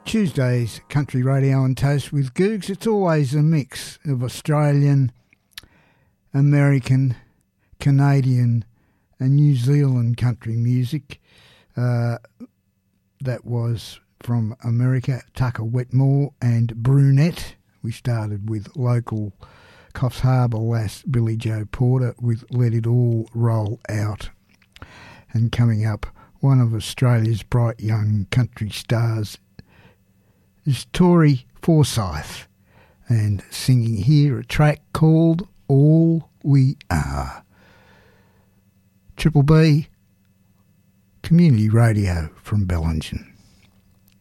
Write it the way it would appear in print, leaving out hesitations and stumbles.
Tuesday's Country Radio on Toast with Googs. It's always a mix of Australian, American, Canadian and New Zealand country music. That was from America, Tucker Wetmore and Brunette. We started with local Coffs Harbour lass Billy Joe Porter with Let It All Roll Out. And coming up, one of Australia's bright young country stars is Tori Forsyth, and singing here a track called All We Are. Triple B, Community Radio from Bellingen.